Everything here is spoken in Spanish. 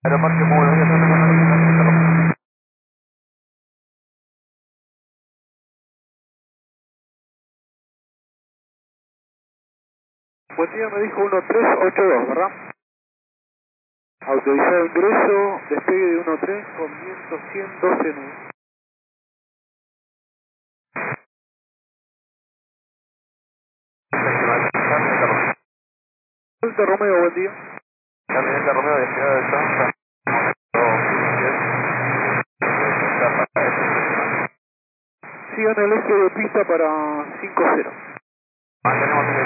Aeroparque muy buenos días. Buen día, me dijo 1382, ¿verdad? Autorizado ingreso, despegue de 13 con viento 112 nudos. Delta Romeo, buen día. Delta Romeo, de Ciudad de Santa. Sigan el eje de pista para 5-0. Mantenemos